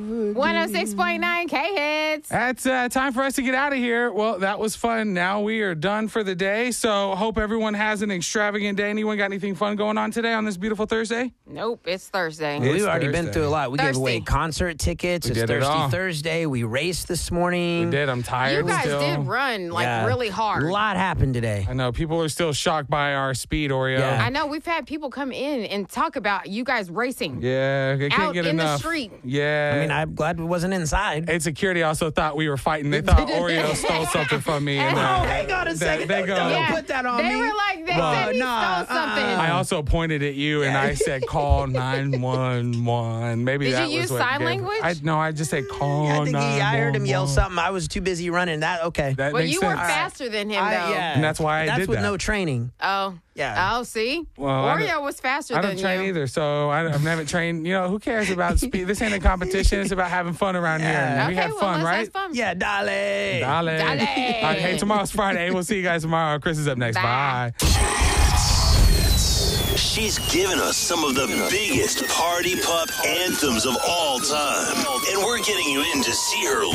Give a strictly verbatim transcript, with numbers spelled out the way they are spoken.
one oh six point nine K-Hits. That's uh, time for us to get out of here. Well, that was fun. Now we are done for the day. So hope everyone has an extravagant day. Anyone got anything fun going on today on this beautiful Thursday? Nope, it's Thursday. It's We've already Thursday. been through a lot. We gave Thirsty. away concert tickets. We It's did it Thirsty all. Thursday. We raced this morning. We did. I'm tired You guys still. did run like Yeah. really hard. A lot happened today. I know. People are still shocked by our speed, Oreo. Yeah. I know we've had people come in and talk about you guys racing. Yeah, they can't Out get in the enough. street. Yeah. I mean, I'm glad it wasn't inside. And security also thought we were fighting. They thought Oreo stole something from me. And, Oh, uh, hang on a they- second. They go. Don't put that on they me. were like, they Well, said he nah, stole something. uh-uh. I also pointed at you and I said, call nine one one. Maybe Did that you was use what sign gave- language? I, no, I just said call I think he, I heard him yell nine one one. something. I was too busy running. That okay. That well, makes you sense. were faster than him, though. I, yeah. And that's why I That's did with that. no training. Oh. Yeah. Oh, see? Well, I Oreo don't- was faster I than don't train you. either, so I, I haven't trained. You know, who cares about speed? This ain't a competition. It's about having fun around here. Yeah. And we Okay, had well, fun, let's right? have fun. Yeah, dale. Dale. Dale. All right, hey, tomorrow's Friday. We'll see you guys tomorrow. Chris is up next. Bye. Bye. She's given us some of the biggest party pup anthems of all time. And we're getting you in to see her